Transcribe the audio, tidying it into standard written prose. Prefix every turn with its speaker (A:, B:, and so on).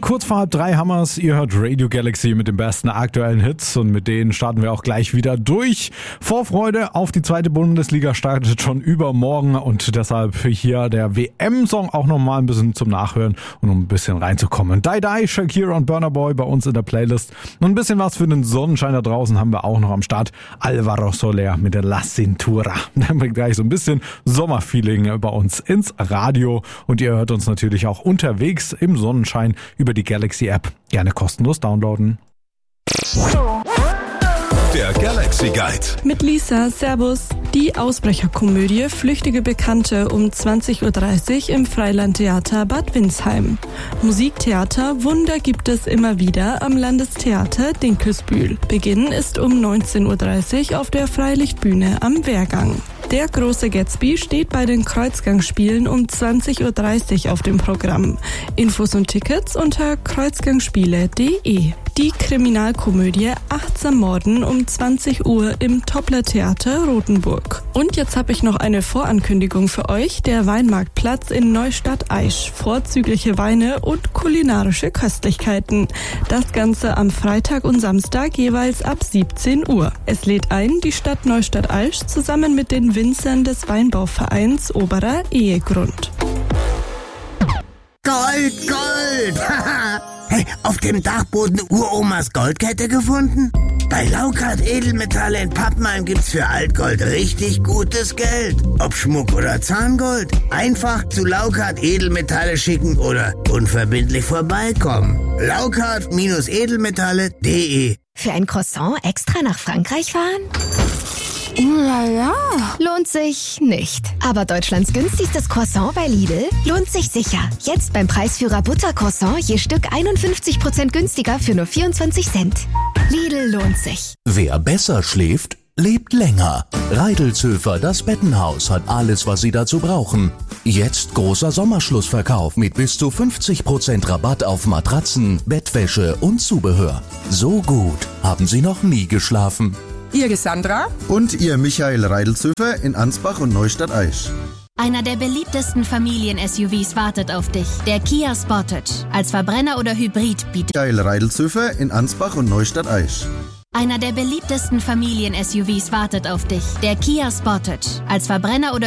A: kurz vor 2:30 haben wir's. Ihr hört Radio Galaxy mit den besten aktuellen Hits und mit denen starten wir auch gleich wieder durch. Vorfreude auf die zweite Bundesliga startet schon übermorgen und deshalb hier der WM-Song auch nochmal ein bisschen zum Nachhören und um ein bisschen reinzukommen. Die Die, Shakira und Burna Boy bei uns in der Playlist. Und ein bisschen was für den Sonnenschein da draußen haben wir auch noch am Start. Alvaro Soler mit der La Cintura. Der bringt gleich so ein bisschen Sommerfeeling bei uns ins Radio und ihr hört uns natürlich auch unterwegs im Sonnenschein über die Galaxy-App. Gerne kostenlos downloaden.
B: Der Galaxy Guide.
C: Mit Lisa, Servus. Die Ausbrecherkomödie Flüchtige Bekannte um 20.30 Uhr im Freilandtheater Bad Windsheim. Musiktheater Wunder gibt es immer wieder am Landestheater Dinkelsbühl. Beginn ist um 19.30 Uhr auf der Freilichtbühne am Wehrgang. Der große Gatsby steht bei den Kreuzgangspielen um 20.30 Uhr auf dem Programm. Infos und Tickets unter kreuzgangspiele.de. Die Kriminalkomödie Achtsam Morden um 20 Uhr im Toppler Theater Rothenburg. Und jetzt habe ich noch eine Vorankündigung für euch. Der Weinmarktplatz in Neustadt-Aisch. Vorzügliche Weine und kulinarische Köstlichkeiten. Das Ganze am Freitag und Samstag jeweils ab 17 Uhr. Es lädt ein, die Stadt Neustadt-Aisch zusammen mit den Winzern des Weinbauvereins Oberer Ehegrund.
D: Gold, Gold! Hey, auf dem Dachboden Uromas Goldkette gefunden? Bei Laukart Edelmetalle in Pappenheim gibt's für Altgold richtig gutes Geld. Ob Schmuck oder Zahngold. Einfach zu Laukart Edelmetalle schicken oder unverbindlich vorbeikommen. Laukart-edelmetalle.de.
E: Für ein Croissant extra nach Frankreich fahren? Ja. Lohnt sich nicht. Aber Deutschlands günstigstes Croissant bei Lidl lohnt sich sicher. Jetzt beim Preisführer Buttercroissant je Stück 51% günstiger für nur 24 Cent. Lidl lohnt sich.
F: Wer besser schläft, lebt länger. Reidelzöfer, das Bettenhaus, hat alles, was Sie dazu brauchen. Jetzt großer Sommerschlussverkauf mit bis zu 50% Rabatt auf Matratzen, Bettwäsche und Zubehör. So gut haben Sie noch nie geschlafen.
G: Ihr Sandra?
H: Und ihr Michael Reidelzöfer in Ansbach und Neustadt-Aisch.
I: Einer der beliebtesten Familien-SUVs wartet auf dich. Der Kia Sportage. Als Verbrenner oder Hybrid bietet
H: Michael Reidelzöfer in Ansbach und Neustadt-Aisch.
I: Einer der beliebtesten Familien-SUVs wartet auf dich. Der Kia Sportage. Als Verbrenner oder